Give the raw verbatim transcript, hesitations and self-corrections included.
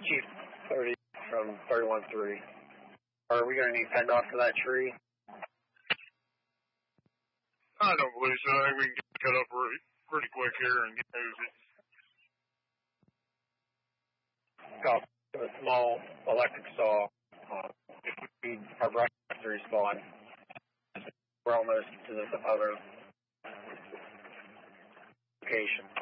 Chief thirty from thirty-one three. Are we going to need PennDOT for that tree? I don't believe so. I think we can get it cut up pretty, pretty quick here and get moving. Got a small electric saw. Uh, if we need our brush to respond, we're almost to the other location.